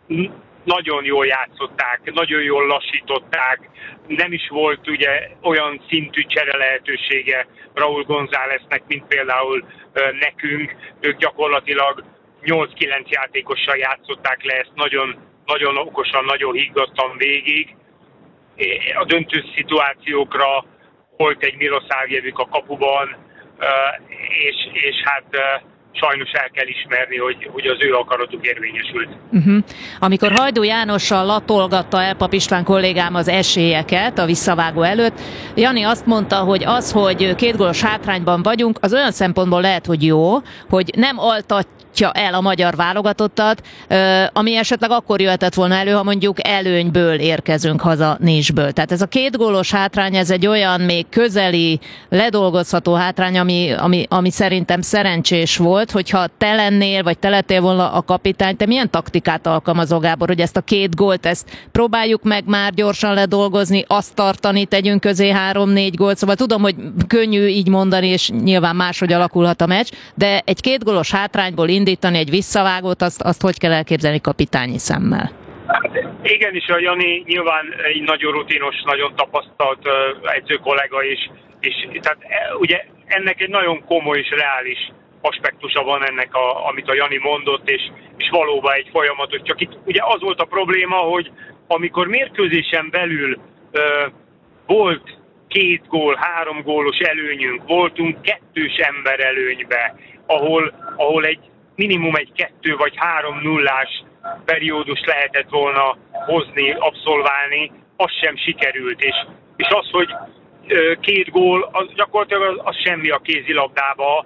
nagyon jól játszották, nagyon jól lassították, nem is volt ugye olyan szintű csere lehetősége Raúl Gonzáleznek, mint például nekünk. Ők gyakorlatilag 8-9 játékossal játszották le ezt nagyon, nagyon okosan, nagyon higgadtan végig. A döntő szituációkra volt egy Milosavljevük a kapuban, és hát sajnos el kell ismerni, hogy az ő akaratuk érvényesült. Amikor Hajdú Jánossal latolgatta el Pap István kollégám az esélyeket a visszavágó előtt, Jani azt mondta, hogy az, hogy 2 gólos hátrányban vagyunk, az olyan szempontból lehet, hogy jó, hogy nem altatja el a magyar válogatottat, ami esetleg akkor jöhetett volna elő, ha mondjuk előnyből érkezünk haza nincsből. Tehát ez a 2 gólos hátrány, ez egy olyan még közeli, ledolgozható hátrány, ami szerintem szerencsés volt, hogyha te lennél, vagy te lettél volna a kapitány, te milyen taktikát alkalmazol, Gábor, hogy ezt a 2 gólt, ezt próbáljuk meg már gyorsan ledolgozni, azt tartani, tegyünk közé 3-4 gólt, szóval tudom, hogy könnyű így mondani, és nyilván máshogy alakulhat a meccs, de egy 2 gólos hátrányból indítani egy visszavágót, azt hogy kell elképzelni kapitányi szemmel? Igenis, a Jani nyilván egy nagyon rutinos, nagyon tapasztalt edző kollega is, és tehát ugye ennek egy nagyon komoly és reális aspektusa van ennek, amit a Jani mondott, és valóban egy folyamatos. Csak itt ugye az volt a probléma, hogy amikor mérkőzésen belül volt 2 gól, 3 gólos előnyünk, voltunk 2-s ember előnybe, ahol egy minimum egy 2 vagy 3-0-ás periódust lehetett volna hozni, abszolválni, az sem sikerült. És az, hogy 2 gól, az gyakorlatilag az semmi a kézilabdába,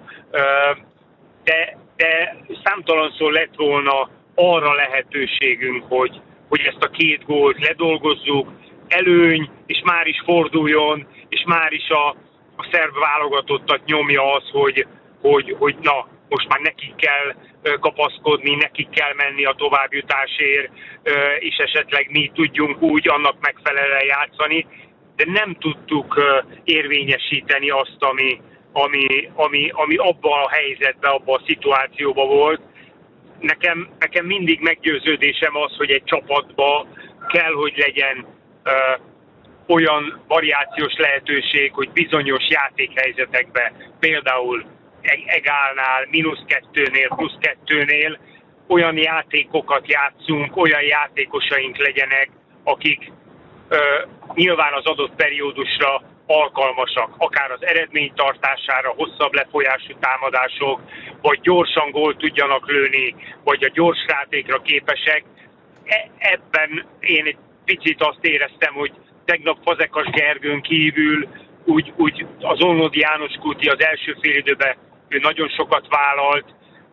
de számtalanszor lett volna arra lehetőségünk, hogy ezt a 2 gólt ledolgozzuk, előny, és már is forduljon, és már is a szerb válogatottat nyomja az, hogy na, most már nekik kell kapaszkodni, nekik kell menni a továbbjutásért, és esetleg mi tudjunk úgy annak megfelelően játszani, de nem tudtuk érvényesíteni azt, ami abban a helyzetben, abban a szituációban volt. Nekem mindig meggyőződésem az, hogy egy csapatban kell, hogy legyen olyan variációs lehetőség, hogy bizonyos játékhelyzetekben, például egálnál, -2-nél, +2-nél olyan játékokat játszunk, olyan játékosaink legyenek, akik nyilván az adott periódusra alkalmasak, akár az eredménytartására, hosszabb lefolyású támadások, vagy gyorsan gólt tudjanak lőni, vagy a gyors játékra képesek. Ebben én egy picit azt éreztem, hogy tegnap Fazekas Gergőn kívül úgy az Onlodi János Kuti az első félidőben ő nagyon sokat vállalt,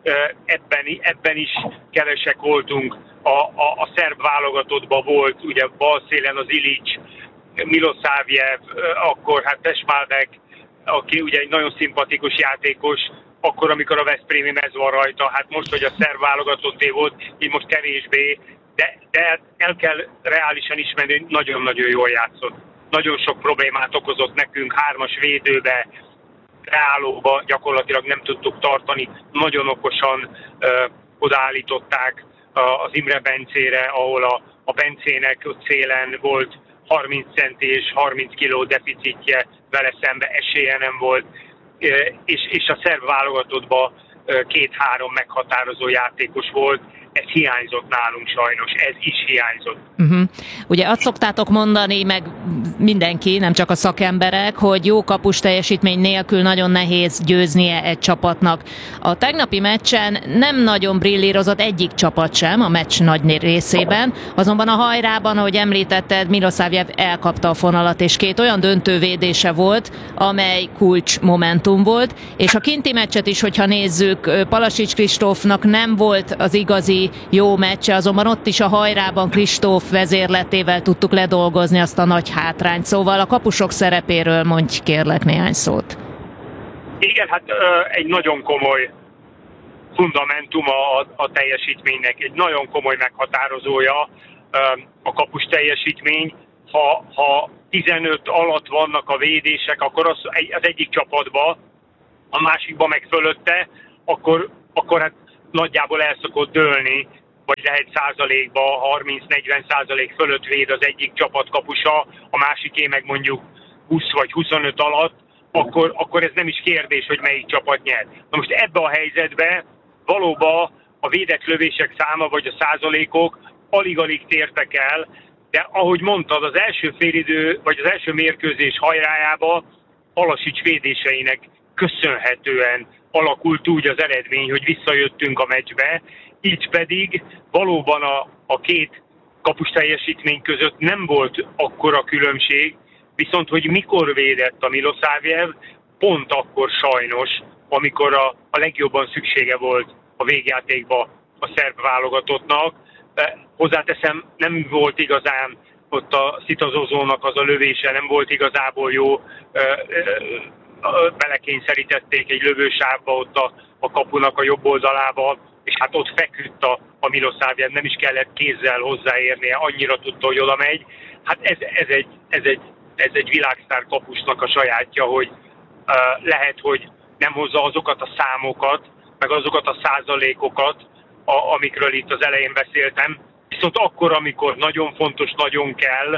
ebben is kevesek voltunk. A szerb válogatottban volt, ugye bal szélen az Ilic, Milosavljev, akkor hát Tesmálbek, aki ugye egy nagyon szimpatikus játékos, akkor, amikor a veszprémi mez van rajta, hát most, hogy a szerb válogatotté volt, így most kevésbé, de el kell reálisan ismerni, hogy nagyon-nagyon jól játszott. Nagyon sok problémát okozott nekünk, 3-as védőbe, reálóba gyakorlatilag nem tudtuk tartani, nagyon okosan odaállították az Imre Bencére, ahol a Bencének ott szélen volt 30 centi és 30 kiló deficitje, vele szembe esélye nem volt, és a szerb válogatottban 2-3 meghatározó játékos volt. Ez hiányzott nálunk sajnos, ez is hiányzott. Ugye azt szoktátok mondani, meg mindenki, nem csak a szakemberek, hogy jó kapus teljesítmény nélkül nagyon nehéz győznie egy csapatnak. A tegnapi meccsen nem nagyon brillírozott egyik csapat sem a meccs nagy részében, azonban a hajrában, ahogy említetted, Milosavljev elkapta a fonalat, és 2 olyan döntővédése volt, amely kulcs momentum volt, és a kinti meccset is, hogyha nézzük, Palasics Kristófnak nem volt az igazi jó meccse, azonban ott is a hajrában Kristóf vezérletével tudtuk ledolgozni azt a nagy hátrányt. Szóval a kapusok szerepéről mondj kérlek néhány szót. Igen, hát egy nagyon komoly fundamentuma a teljesítménynek, egy nagyon komoly meghatározója a kapus teljesítmény. Ha 15 alatt vannak a védések, akkor az egyik csapatban, a másikban meg fölötte, akkor hát nagyjából el szokott dőlni, vagy lehet százalékba 30-40% fölött véd az egyik csapat kapusa, a másiké meg mondjuk 20 vagy 25 alatt, akkor ez nem is kérdés, hogy melyik csapat nyer. Na most ebbe a helyzetbe valóban a védett lövések száma vagy a százalékok alig-alig tértek el, de ahogy mondtad, az első félidő, vagy az első mérkőzés hajrájába Palasics védéseinek köszönhetően alakult úgy az eredmény, hogy visszajöttünk a meccsbe, így pedig valóban a két kapus teljesítmény között nem volt akkora különbség, viszont hogy mikor védett a Milosavljev, pont akkor sajnos, amikor a legjobban szüksége volt a végjátékba a szerb válogatottnak. Hozzáteszem, nem volt igazán ott a Szitazozónak az a lövése, nem volt igazából jó, belekényszerítették egy lövősávba ott a kapunak a jobb oldalába, és hát ott feküdt a Milosavljev, nem is kellett kézzel hozzáérnie, annyira tudta, hogy oda megy. Hát ez egy világsztár kapusnak a sajátja, hogy lehet, hogy nem hozza azokat a számokat, meg azokat a százalékokat, amikről itt az elején beszéltem, viszont akkor, amikor nagyon fontos, nagyon kell,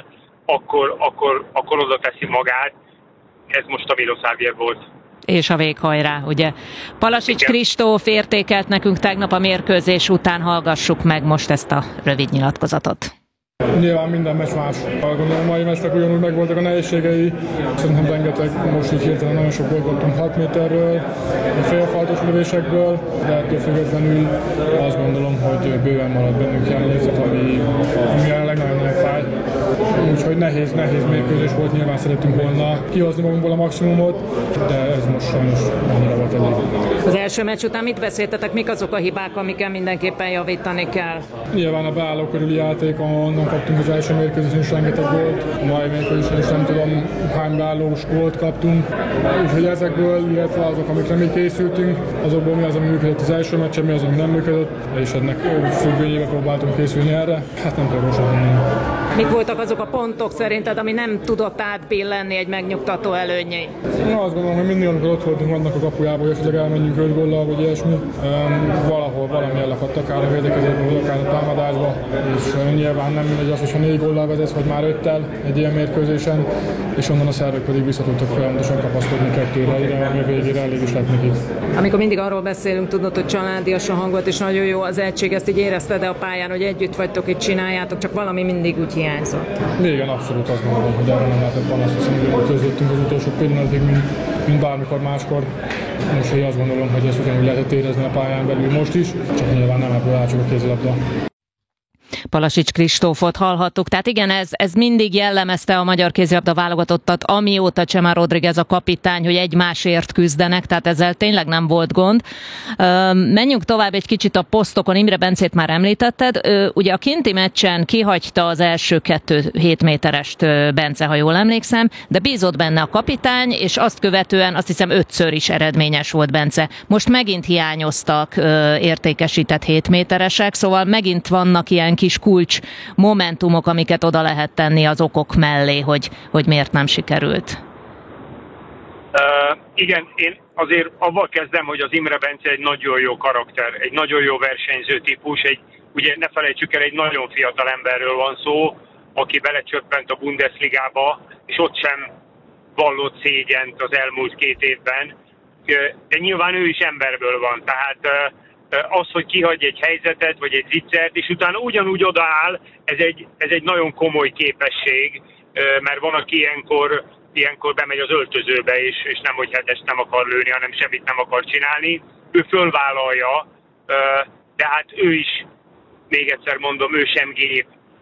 akkor oda teszi magát. Ez most a Milosavljev volt. És a véghajrá, ugye? Palasics Kristóf értékelt nekünk tegnap a mérkőzés után, hallgassuk meg most ezt a rövid nyilatkozatot. Nyilván minden meccs más. Gondolom, a mai meccsnek ugyanúgy megvoltak a nehézségei. Szerintem rengeteg, most így hirtelen nagyon sok gólt kaptunk 6 méterről, a félfaltos lövésekből, de ettől függetlenül azt gondolom, hogy bőven maradt bennünk hiányérzet, ami jelenleg nagyon-nagyon fáj. Úgyhogy nehéz mérkőzés volt, nyilván szerettünk volna kihozni magunkból a maximumot, de ez most sajnos annyira volt elég. Az első meccs után mit beszéltetek, mik azok a hibák, amikkel mindenképpen javítani kell? Nyilván a beálló körüli játék, onnan kaptunk az első mérkőzésen is rengeteg gólt, a mai mérkőzésen is nem tudom hány beállós gólt kaptunk. Úgyhogy ezekből, illetve azok, amikre mi készültünk, azokból mi az, ami működött az első meccsen, mi az, ami nem működött, és ennek függvényében próbáltunk készülni erre. Hát nem tudom mondani. Mik voltak azok a pontok szerinted, ami nem tudott átbillenni egy megnyugtató előnyé? Na, azt gondolom, hogy mindig, amikor ott voltunk annak a kapujába, hogy esetleg elmenjünk 5 góllal, vagy ilyesmi, valahol valami elakadt, akár a védekezésben, vagy akár a támadásban, és nyilván nem mindegy az, hogyha 4 góllal vezetsz, vagy már 5-tel egy ilyen mérkőzésen, és onnan a szervek pedig vissza tudtak folyamatosan kapaszkodni 2-re, ami a végére elég is lett nekik. Amikor mindig arról beszélünk, tudod, hogy családias a hangot, és nagyon jó az egység, ezt így érezted a pályán, hogy együtt vagytok, itt csináljátok, csak valami mindig úgy hiányzott. Igen, abszolút azt gondolom, hogy erre nem lehetett panasz, hiszen hogy közöttünk az utolsó pillanatig, mint bármikor máskor. Most én azt gondolom, hogy ezt ugyanúgy lehetett érezni a pályán belül most is, csak nyilván nem ebből áll csak a kézilabda. Palasics Kristófot hallhattuk. Tehát igen, ez mindig jellemezte a magyar kézilabda válogatottat, amióta Chema Rodriguez a kapitány, hogy egymásért küzdenek, tehát ezzel tényleg nem volt gond. Menjünk tovább egy kicsit a posztokon, Imre Bencét már említetted. Ugye a kinti meccsen kihagyta az első 2 7 méterest Bence, ha jól emlékszem, de bízott benne a kapitány, és azt követően azt hiszem 5-ször is eredményes volt Bence. Most megint hiányoztak értékesített 7 méteresek, szóval megint vannak ilyen kis kulcs momentumok, amiket oda lehet tenni az okok mellé, hogy miért nem sikerült. Igen, én azért avval kezdem, hogy az Imre Bence egy nagyon jó karakter, egy nagyon jó versenyző típus, ugye ne felejtsük el, egy nagyon fiatal emberről van szó, aki belecsöppent a Bundesligába, és ott sem vallott szégyent az elmúlt 2 évben, de nyilván ő is emberből van, tehát az, hogy kihagy egy helyzetet, vagy egy zicsert, és utána ugyanúgy odaáll, ez egy nagyon komoly képesség, mert van, aki ilyenkor bemegy az öltözőbe, és nem, hogy hetest nem akar lőni, hanem semmit nem akar csinálni. Ő fölvállalja, de hát ő is, még egyszer mondom, ő sem gép.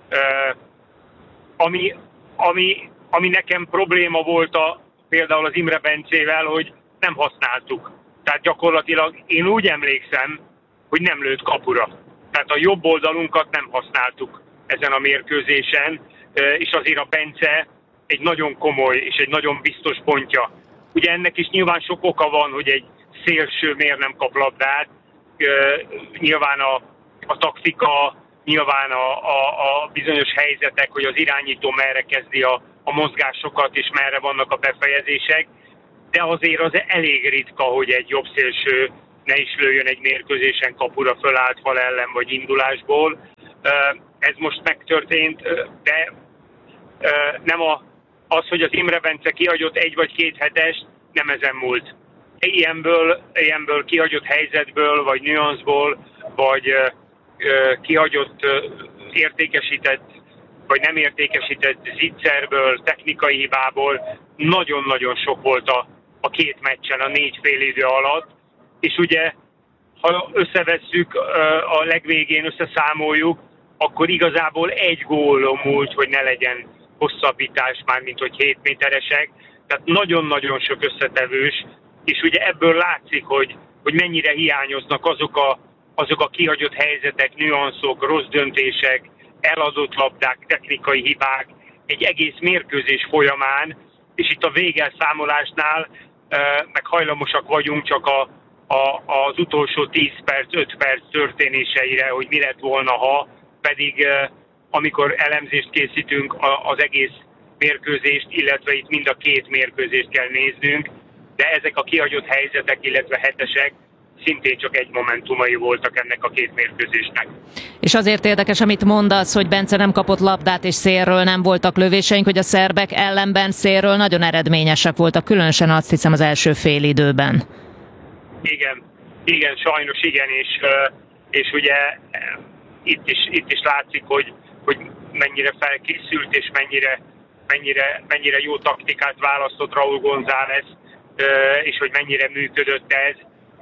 Ami nekem probléma volt például az Imre Bencével, hogy nem használtuk. Tehát gyakorlatilag én úgy emlékszem, hogy nem lőtt kapura. Tehát a jobb oldalunkat nem használtuk ezen a mérkőzésen, és azért a Bence egy nagyon komoly és egy nagyon biztos pontja. Ugye ennek is nyilván sok oka van, hogy egy szélső miért nem kap labdát, nyilván a taktika, nyilván a bizonyos helyzetek, hogy az irányító merre kezdi a mozgásokat és merre vannak a befejezések, de azért az elég ritka, hogy egy jobb szélső ne is lőjön egy mérkőzésen kapura fölállt fal ellen vagy indulásból. Ez most megtörtént, de nem az, hogy az Imre Bence kihagyott egy vagy két hetest, nem ezen múlt. Ilyenből kihagyott helyzetből, vagy nüanszból, vagy kihagyott értékesített, vagy nem értékesített zicserből, technikai hibából nagyon-nagyon sok volt a két meccsen, a 4 félidő alatt. És ugye, ha összevesszük, a legvégén összeszámoljuk, akkor igazából egy gólon múlt, hogy ne legyen hosszabbítás, már mint hogy 7 méteresek. Tehát nagyon-nagyon sok összetevős, és ugye ebből látszik, hogy mennyire hiányoznak azok a kihagyott helyzetek, nüanszok, rossz döntések, eladott labdák, technikai hibák egy egész mérkőzés folyamán, és itt a végelszámolásnál meg hajlamosak vagyunk csak az utolsó 10 perc, 5 perc történéseire, hogy mi lett volna, ha pedig amikor elemzést készítünk, az egész mérkőzést, illetve itt mind a két mérkőzést kell néznünk, de ezek a kihagyott helyzetek, illetve hetesek szintén csak egy momentumai voltak ennek a két mérkőzésnek. És azért érdekes, amit mondasz, hogy Bence nem kapott labdát, és szélről nem voltak lövéseink, hogy a szerbek ellenben szélről nagyon eredményesek voltak, különösen azt hiszem az első félidőben. Igen, sajnos igen, és ugye itt is látszik, hogy mennyire felkészült, és mennyire jó taktikát választott Raúl González, és hogy mennyire működött ez.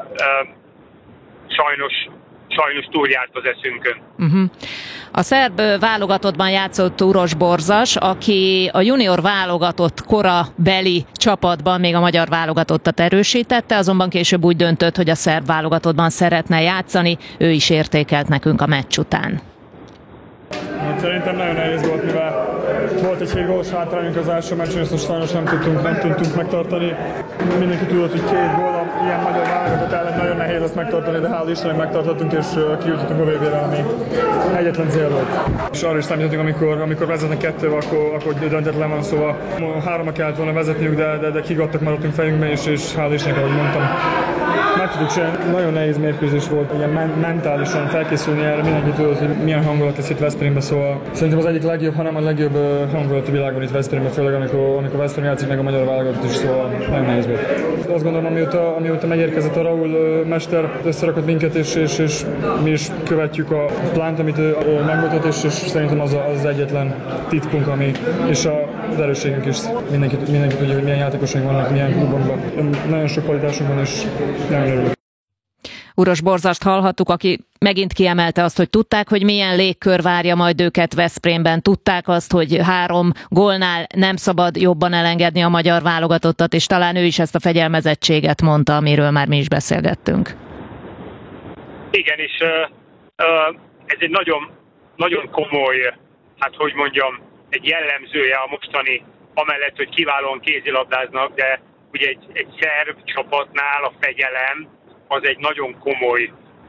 Sajnos túljárt az eszünkön. A szerb válogatottban játszott Uroš Borzas, aki a junior válogatott korabeli csapatban még a magyar válogatottat erősítette, azonban később úgy döntött, hogy a szerb válogatottban szeretne játszani. Ő is értékelt nekünk a meccs után. Szerintem nagyon nehéz volt, mivel volt egy 7 gólos hátrányunk az első meccsen, és most sajnos nem tudtunk megtartani. Mindenki tudott, hogy 2 gól ilyen magyar válogatott ellen nagyon nehéz ezt megtartani, de hál' Istennek megtartottunk, és kijutottunk a végére, ami egyetlen cél volt. És arra is számítottunk, amikor vezetnek 2-vel, akkor döntetlen van, szóval 3-ra kellett volna vezetniük, de kigattak, maradtunk fejünkben, és hál' Istennek, ahogy mondtam, meg tudjuk csinálni. Nagyon nehéz mérkőzés volt, ilyen mentálisan felkészülni erre, mindenki tudott, hogy milyen hangulat lesz itt Veszprémben, szóval szerintem az egyik legjobb, hanem a legjobb hangulat a világban itt Veszprémben, főleg amikor Veszprém játszik meg a magyar válogatott is, szóval nagyon nehéz volt. Azt gondolom, amióta megérkezett a Raúl mester, összerakott minket, és mi is követjük a plánt, amit ő megmutat, és szerintem az egyetlen titkunk, és az erősségünk is. Mindenki tudja, hogy milyen játékosaink vannak, milyen klubokban. Nagyon sok kvalitásunk van, és nagyon örülök. Uroš Borzast hallhattuk, aki megint kiemelte azt, hogy tudták, hogy milyen légkör várja majd őket Veszprémben. Tudták azt, hogy 3 gólnál nem szabad jobban elengedni a magyar válogatottat, és talán ő is ezt a fegyelmezettséget mondta, amiről már mi is beszélgettünk. Igen, és ez egy nagyon, nagyon komoly, egy jellemzője a mostani, amellett, hogy kiválóan kézilabdáznak, de ugye egy szerb csapatnál a fegyelem az egy nagyon komoly,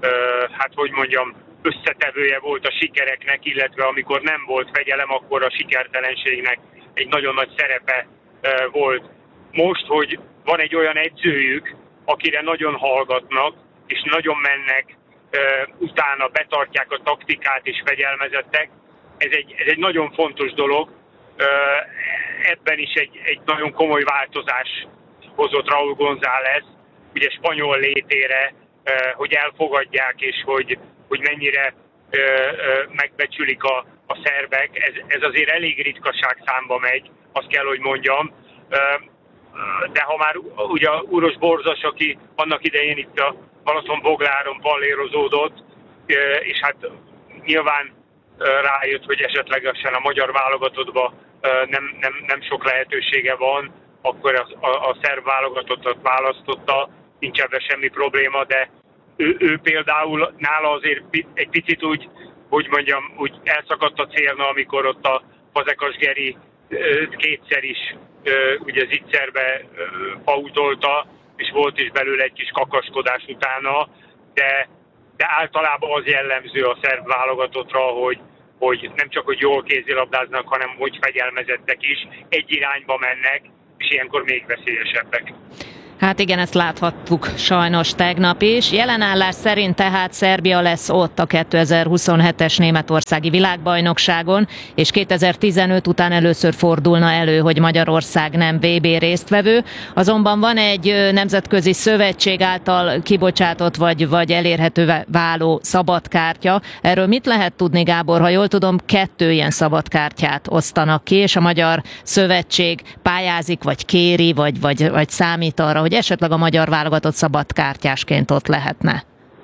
összetevője volt a sikereknek, illetve amikor nem volt fegyelem, akkor a sikertelenségnek egy nagyon nagy szerepe volt. Most, hogy van egy olyan edzőjük, akire nagyon hallgatnak, és nagyon mennek, utána betartják a taktikát és fegyelmezettek, ez egy nagyon fontos dolog. Ebben is egy nagyon komoly változás hozott Raúl González, ugye spanyol létére, hogy elfogadják, és hogy mennyire megbecsülik a szerbek. Ez azért elég ritkaság számba megy, azt kell, hogy mondjam. De ha már ugye Uroš Borzas, aki annak idején itt a Balatonbogláron pallérozódott, és hát nyilván rájött, hogy esetlegesen a magyar válogatottban nem sok lehetősége van, akkor a szerb válogatottat választotta, nincs ebben semmi probléma, de ő például nála azért egy picit úgy elszakadt a célna, amikor ott a Fazekas Geri kétszer is ugye zicserbe pautolta, és volt is belőle egy kis kakaskodás utána, de általában az jellemző a szerb válogatottra, hogy nem csak hogy jól kézilabdáznak, hanem hogy fegyelmezettek is, egy irányba mennek, és ilyenkor még veszélyesebbek. Hát igen, ezt láthattuk sajnos tegnap is. Jelen állás szerint tehát Szerbia lesz ott a 2027-es németországi világbajnokságon, és 2015 után először fordulna elő, hogy Magyarország nem VB résztvevő. Azonban van egy nemzetközi szövetség által kibocsátott vagy elérhető váló szabadkártya. Erről mit lehet tudni, Gábor? Ha jól tudom, 2 ilyen szabadkártyát osztanak ki, és a Magyar Szövetség pályázik, vagy kéri, vagy számít arra, hogy esetleg a magyar válogatott szabadkártyásként ott lehetne.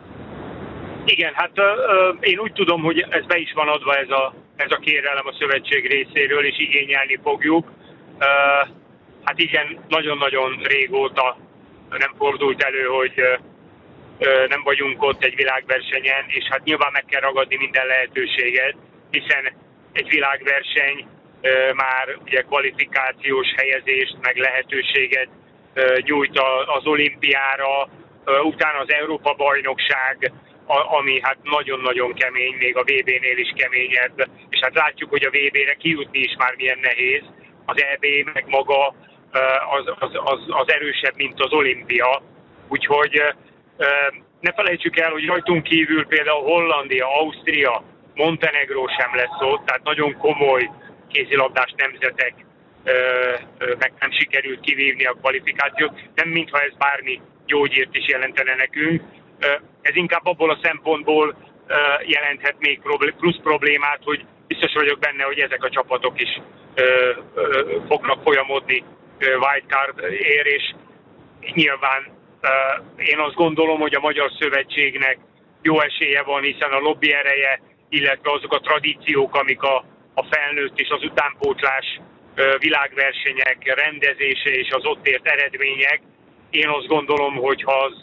Igen, hát én úgy tudom, hogy ez be is van adva ez a kérelem a szövetség részéről, és igényelni fogjuk. Hát igen, nagyon-nagyon régóta nem fordult elő, hogy nem vagyunk ott egy világversenyen, és hát nyilván meg kell ragadni minden lehetőséget, hiszen egy világverseny már ugye kvalifikációs helyezést, meg lehetőséget nyújt az olimpiára, utána az Európa-bajnokság, ami hát nagyon-nagyon kemény, még a VB-nél is keményebb, és hát látjuk, hogy a VB-re kijutni is már milyen nehéz. Az EB meg maga az erősebb, mint az olimpia, úgyhogy ne felejtsük el, hogy rajtunk kívül például Hollandia, Ausztria, Montenegró sem lesz ott, tehát nagyon komoly kézilabdás nemzetek meg nem sikerült kivívni a kvalifikációt, nem mintha ez bármi gyógyírt is jelentene nekünk. Ez inkább abból a szempontból jelenthet még plusz problémát, hogy biztos vagyok benne, hogy ezek a csapatok is fognak folyamodni wildcard-ért, és nyilván én azt gondolom, hogy a Magyar Szövetségnek jó esélye van, hiszen a lobby ereje, illetve azok a tradíciók, amik a felnőtt és az utánpótlás világversenyek rendezése és az ott ért eredmények, én azt gondolom, hogy ha az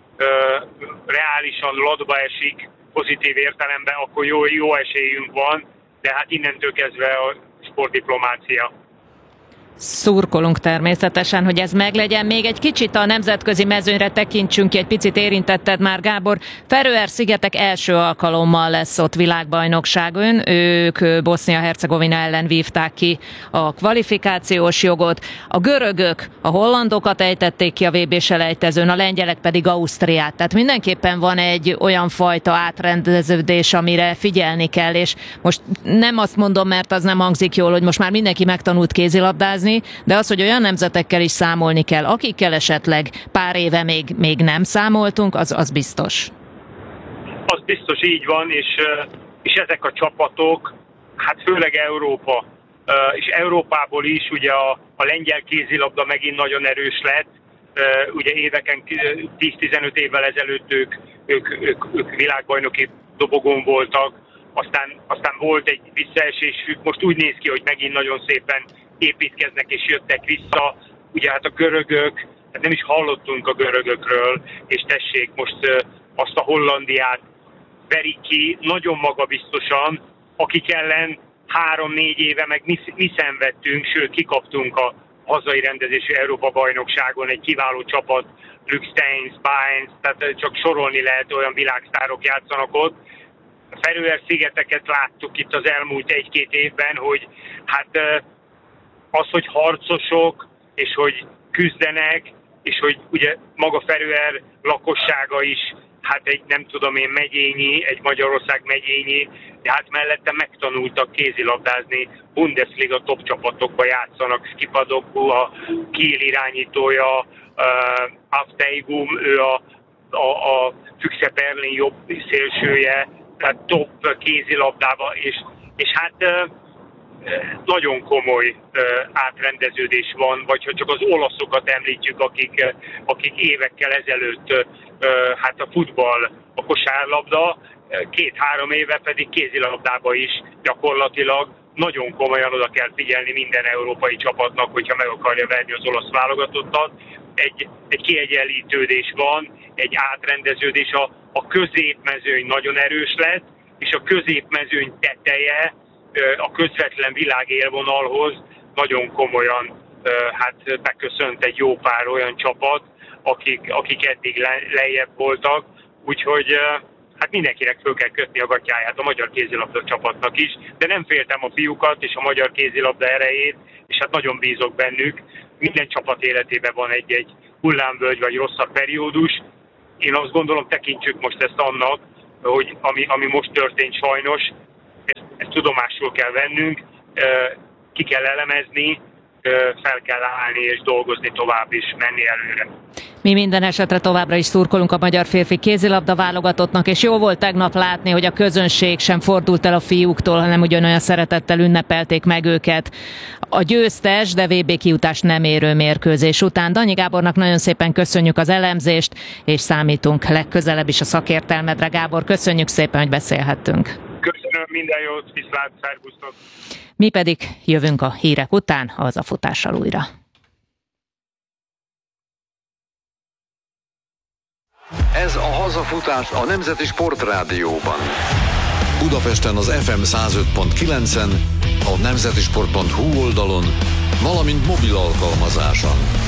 reálisan latba esik, pozitív értelemben, akkor jó esélyünk van, de hát innentől kezdve a sportdiplomácia. Szurkolunk természetesen, hogy ez meglegyen. Még egy kicsit a nemzetközi mezőnyre tekintsünk ki, egy picit érintetted már, Gábor. Feröer-szigetek első alkalommal lesz ott világbajnokságon. Ők Bosznia-Hercegovina ellen vívták ki a kvalifikációs jogot. A görögök a hollandokat ejtették ki a VB-selejtezőn, a lengyelek pedig Ausztriát. Tehát mindenképpen van egy olyan fajta átrendeződés, amire figyelni kell, és most nem azt mondom, mert az nem hangzik jól, hogy most már mindenki megtanult kézilabdázni, de az, hogy olyan nemzetekkel is számolni kell, akikkel esetleg pár éve még nem számoltunk, az biztos. Az biztos, így van, és ezek a csapatok, hát főleg Európa, és Európából is ugye a lengyel kézilabda megint nagyon erős lett, ugye éveken, 10-15 évvel ezelőtt ők világbajnoki dobogón voltak, aztán volt egy visszaesés, most úgy néz ki, hogy megint nagyon szépen építkeznek és jöttek vissza. Ugye hát a görögök, hát nem is hallottunk a görögökről, és tessék, most azt a Hollandiát verik ki nagyon magabiztosan, akik ellen 3-4 éve meg mi szenvedtünk, sőt kikaptunk a hazai rendezésű Európa-bajnokságon, egy kiváló csapat, Luc Steins, Baines, tehát csak sorolni lehet, olyan világsztárok játszanak ott. A Feröer-szigeteket láttuk itt az elmúlt 1-2 évben, hogy hát az, hogy harcosok, és hogy küzdenek, és hogy ugye maga Feröer lakossága is, hát egy nem tudom én megyényi, egy Magyarország megyényi, de hát mellette megtanultak kézilabdázni, Bundesliga top csapatokba játszanak, Skipadoglu, a Kiel irányítója, Afteigum, ő a Füchse Berlin jobb szélsője, tehát top kézilabdába, és hát nagyon komoly átrendeződés van, vagy ha csak az olaszokat említjük, akik évekkel ezelőtt hát a futball, a kosárlabda, 2-3 éve pedig kézilabdába is gyakorlatilag nagyon komolyan oda kell figyelni minden európai csapatnak, hogyha meg akarja verni az olasz válogatottat. Egy kiegyenlítődés van, egy átrendeződés, a középmezőny nagyon erős lett, és a középmezőny teteje a közvetlen világélvonalhoz nagyon komolyan hát beköszönt egy jó pár olyan csapat, akik eddig lejjebb voltak, úgyhogy hát mindenkinek föl kell kötni a gatyáját, a magyar kézilabda csapatnak is, de nem féltem a fiúkat és a magyar kézilabda erejét, és hát nagyon bízok bennük. Minden csapat életében van egy-egy hullámvölgy vagy rosszabb periódus. Én azt gondolom, tekintsük most ezt annak, hogy ami most történt sajnos, ezt tudomásul kell vennünk, ki kell elemezni, fel kell állni és dolgozni tovább is, menni előre. Mi minden esetre továbbra is szurkolunk a magyar férfi kézilabda válogatottnak, és jó volt tegnap látni, hogy a közönség sem fordult el a fiúktól, hanem ugyanolyan szeretettel ünnepelték meg őket. A győztes, de VB kijutás nem érő mérkőzés után. Danyi Gábornak nagyon szépen köszönjük az elemzést, és számítunk legközelebb is a szakértelmedre. Gábor, köszönjük szépen, hogy beszélhettünk. Köszönöm, minden jót, viszlát, szervusztok! Mi pedig jövünk a hírek után, a Hazafutással újra. Ez a Hazafutás a Nemzeti Sportrádióban. Budapesten az FM 105.9-en, a nemzetisport.hu oldalon, valamint mobil alkalmazáson.